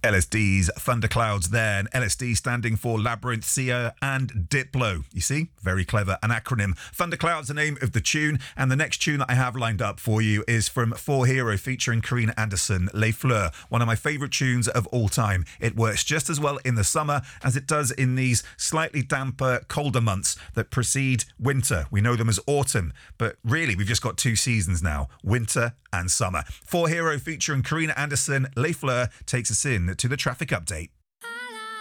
LSD's Thunderclouds there, and LSD standing for Labyrinth, Sia, and Diplo. You see? Very clever, an acronym. Thunderclouds, the name of the tune, and the next tune that I have lined up for you is from For Hero featuring Karina Anderson, Les Fleurs, one of my favourite tunes of all time. It works just as well in the summer as it does in these slightly damper, colder months that precede winter. We know them as autumn, but really we've just got two seasons now, winter and summer. For Hero featuring Karina Anderson, Les Fleurs takes us in to the traffic update.